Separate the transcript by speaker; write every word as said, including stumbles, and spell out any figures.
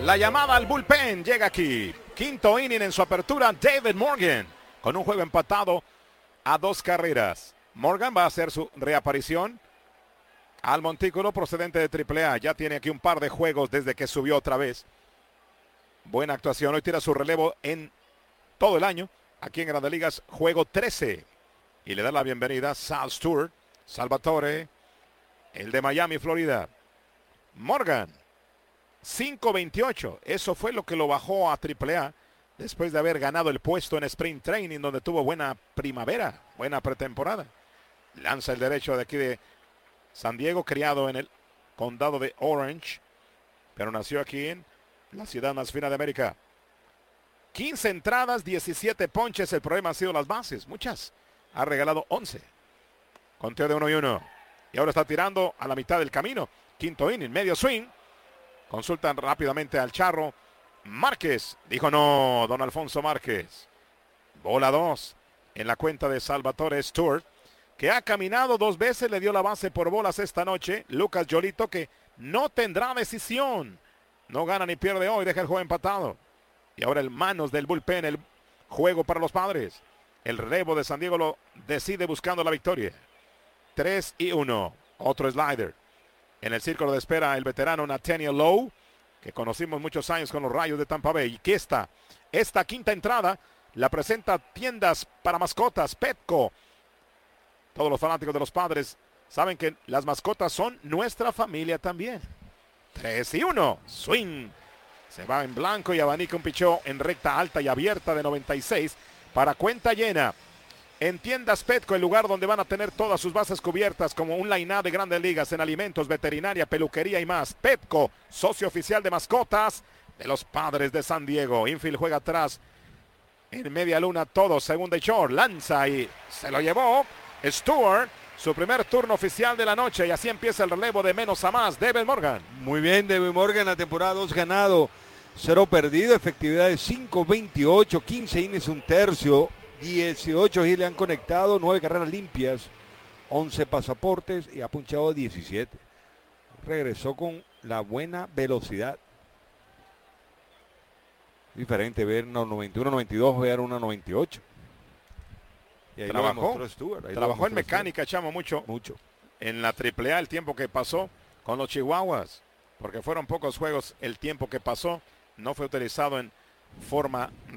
Speaker 1: La llamada al bullpen llega aquí. Quinto inning en su apertura, David Morgan, con un juego empatado a dos carreras. Morgan va a hacer su reaparición al montículo procedente de triple A. Ya tiene aquí un par de juegos desde que subió otra vez. Buena actuación. Hoy tira su relevo en todo el año. Aquí en Grandes Ligas, juego trece. Y le da la bienvenida a Sal Stewart, Salvatore, el de Miami, Florida. Morgan, cinco veintiocho. Eso fue lo que lo bajó a triple A después de haber ganado el puesto en Sprint Training, donde tuvo buena primavera, buena pretemporada. Lanza el derecho de aquí de San Diego, criado en el condado de Orange, pero nació aquí en la ciudad más fina de América. quince entradas, diecisiete ponches. El problema ha sido las bases, muchas. Ha regalado once. Conteo de uno y uno. Y ahora está tirando a la mitad del camino. Quinto inning, medio swing. Consultan rápidamente al charro. Márquez. Dijo no, don Alfonso Márquez. Bola dos en la cuenta de Salvatore Stewart, que ha caminado dos veces, le dio la base por bolas esta noche. Lucas Yolito, que no tendrá decisión. No gana ni pierde hoy, deja el juego empatado. Y ahora en manos del bullpen, el juego para los Padres. El relevo de San Diego lo decide buscando la victoria. tres y uno. Otro slider. En el círculo de espera, el veterano Nathaniel Lowe, que conocimos muchos años con los Rayos de Tampa Bay. Y que esta, esta quinta entrada la presenta Tiendas para Mascotas, Petco. Todos los fanáticos de los Padres saben que las mascotas son nuestra familia también. tres y uno. Swing. Se va en blanco y abanica un pichó en recta alta y abierta de noventa y seis para cuenta llena. En Tiendas Petco, el lugar donde van a tener todas sus bases cubiertas como un line-up de Grandes Ligas en alimentos, veterinaria, peluquería y más. Petco, socio oficial de mascotas de los Padres de San Diego. Infield juega atrás en media luna, todo segunda y short. Lanza y se lo llevó Stewart. Su primer turno oficial de la noche y así empieza el relevo de menos a más. David Morgan.
Speaker 2: Muy bien, David Morgan, la temporada dos ganado, cero perdido, efectividad de cinco veintiocho, quince innings, un tercio, dieciocho hits le han conectado, nueve carreras limpias, once pasaportes y ha punchado diecisiete. Regresó con la buena velocidad. Diferente ver una noventa y uno, noventa y dos, ver una noventa y ocho. Y ahí
Speaker 1: trabajó,
Speaker 2: Stewart, ahí
Speaker 1: trabajó en mecánica,
Speaker 2: Stewart.
Speaker 1: Chamo, mucho.
Speaker 2: Mucho.
Speaker 1: En la triple A el tiempo que pasó con los Chihuahuas, porque fueron pocos juegos el tiempo que pasó, no fue utilizado en forma